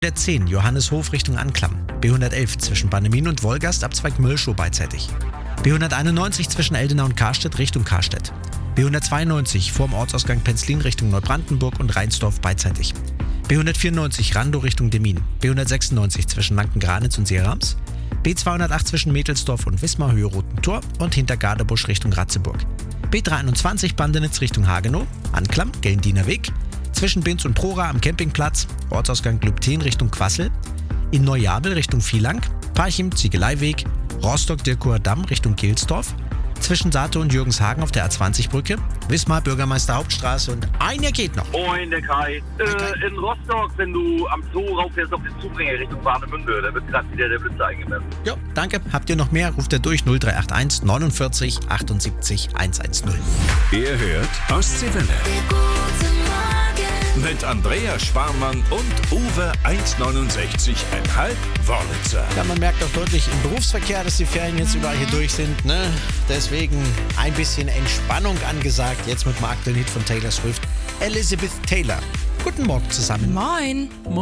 B110 Johanneshof Richtung Anklam. B111 zwischen Bannemin und Wolgast Abzweig Mölschow beidseitig. B191 zwischen Eldenau und Karstedt Richtung Karstedt. B192 vorm Ortsausgang Penzlin Richtung Neubrandenburg und Rheinsdorf beidseitig. B194 Randow Richtung Demmin. B196 zwischen Lanken-Granitz und Seerams. B208 zwischen Mädelsdorf und Wismar Höhe Roten Tor und hinter Gardebusch Richtung Ratzeburg. B321 Bandenitz Richtung Hagenow, Anklam, Gellendiener Weg. Zwischen Binz und Prora am Campingplatz, Ortsausgang Glübten Richtung Quassel. In Neujabel Richtung Vielang, Parchim, Ziegeleiweg, Rostock-Dirkuer Damm Richtung Gilsdorf. Zwischen Saate und Jürgenshagen auf der A20-Brücke, Wismar, Bürgermeister Hauptstraße und einer geht noch. Moin, der Kai. In Rostock, wenn du am Zoo rauffährst auf den Zubringer Richtung Warnemünde, da wird gerade wieder der Blitzer eingemessen. Jo, danke. Habt ihr noch mehr? Ruft ihr durch 0381 49 78 110. Ihr hört Ostseewelle. Mit Andreas Sparmann und Uwe 1,69,5 Wörlitzer. Ja, man merkt auch deutlich im Berufsverkehr, dass die Ferien jetzt überall hier durch sind. Ne? Deswegen ein bisschen Entspannung angesagt. Jetzt mit dem aktuellen Hit von Taylor Swift, Elizabeth Taylor. Guten Morgen zusammen. Moin.